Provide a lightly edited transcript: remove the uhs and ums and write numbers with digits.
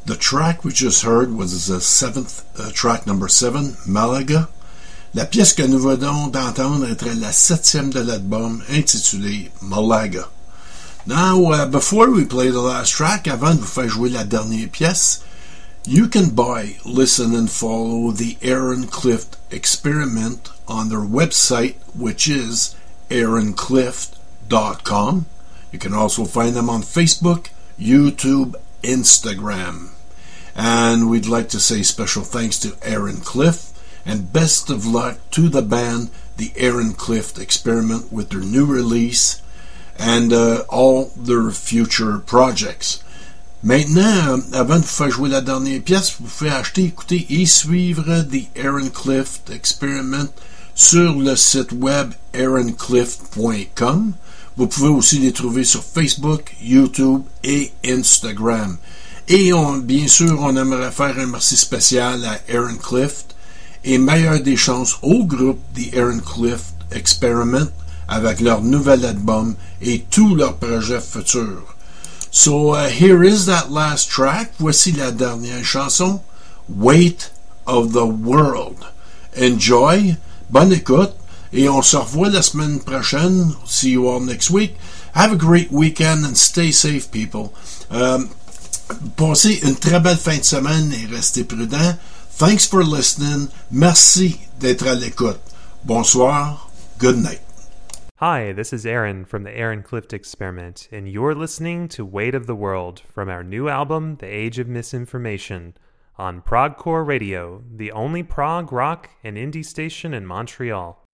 The track we just heard was the track number 7, Malaga. La pièce que nous venons d'entendre était la 7e de l'album, intitulée Malaga. Now, before we play the last track, avant de vous faire jouer la dernière pièce, you can buy, listen and follow the Aaron Clift Experiment on their website, which is aaronclift.com. You can also find them on Facebook, YouTube, Instagram. And we'd like to say special thanks to Aaron Clift and best of luck to the band, the Aaron Clift Experiment, with their new release and all their future projects. Maintenant, avant de vous faire jouer la dernière pièce, vous pouvez acheter, écouter et suivre The Aaron Clift Experiment sur le site web aaronclift.com. Vous pouvez aussi les trouver sur Facebook, YouTube et Instagram. Et bien sûr, on aimerait faire un merci spécial à Aaron Clift et meilleure des chances au groupe The Aaron Clift Experiment avec leur nouvel album et tous leurs projets futurs. So here is that last track. Voici la dernière chanson, Weight of the World. Enjoy, bonne écoute, et on se revoit la semaine prochaine. See you all next week. Have a great weekend and stay safe, people. Passez une très belle fin de semaine et restez prudents. Thanks for listening. Merci d'être à l'écoute. Bonsoir. Good night. Hi, this is Aaron from the Aaron Clift Experiment, and you're listening to Weight of the World from our new album, The Age of Misinformation, on Progcore Radio, the only prog rock and indie station in Montreal.